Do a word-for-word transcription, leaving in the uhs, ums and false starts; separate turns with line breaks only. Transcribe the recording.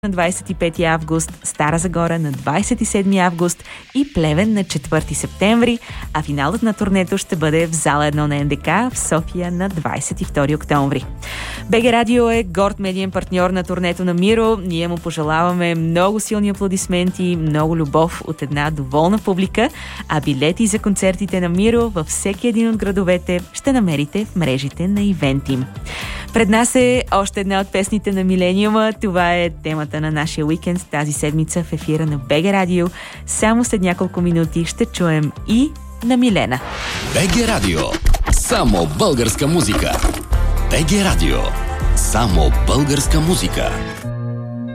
на двадесет и пети август, Стара Загора на двадесет и седми август и Плевен на четвърти септември, а финалът на турнето ще бъде в зала едно на Ен Де Ка в София на двадесет и втори октомври. БГ Радио е горд медиен партньор на турнето на Миро. Ние му пожелаваме много силни аплодисменти, много любов от една доволна публика, а билети за концертите на Миро във всеки един от градовете ще намерите в мрежите на ивентим. Пред нас е още една от песните на Милениума. Това е темата на нашия уикенд тази седмица в ефира на БГ Радио. Само след няколко минути ще чуем и на Милена.
БГ Радио. Само българска музика. БГ Радио. Само българска музика.